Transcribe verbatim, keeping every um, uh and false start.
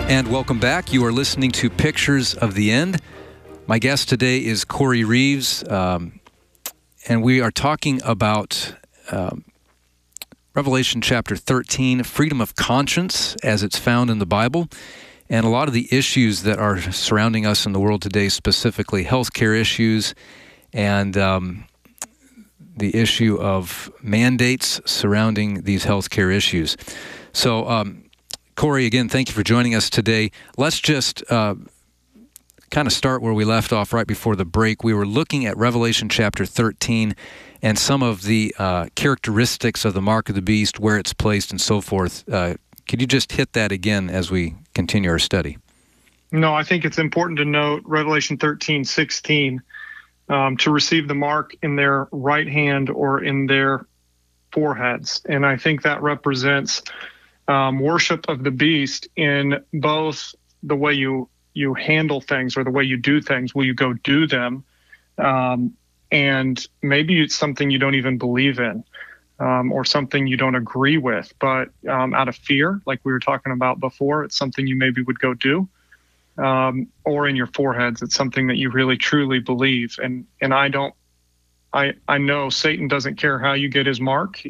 And welcome back. You are listening to Pictures of the End. My guest today is Cory Reeves, um, and we are talking about um, Revelation chapter thirteen, freedom of conscience as it's found in the Bible, and a lot of the issues that are surrounding us in the world today, specifically healthcare issues and um, the issue of mandates surrounding these healthcare issues. So, um, Cory, again, thank you for joining us today. Let's just uh, kind of start where we left off right before the break. We were looking at Revelation chapter thirteen and some of the uh, characteristics of the mark of the beast, where it's placed, and so forth. Uh, could you just hit that again as we continue our study? No, I think it's important to note Revelation thirteen sixteen, um, to receive the mark in their right hand or in their foreheads. And I think that represents Um, worship of the beast in both the way you you handle things or the way you do things. Will you go do them? Um, and maybe it's something you don't even believe in, um, or something you don't agree with, but um, out of fear, like we were talking about before, it's something you maybe would go do. Um, or in your foreheads, it's something that you really truly believe. And and I don't, I I know Satan doesn't care how you get his mark.